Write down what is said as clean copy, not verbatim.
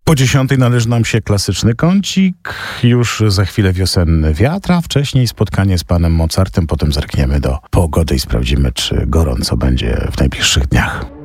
Po 10 należy nam się klasyczny kącik, już za chwilę wiosenny wiatr, a wcześniej spotkanie z panem Mozartem, potem zerkniemy do pogody i sprawdzimy, czy gorąco będzie w najbliższych dniach.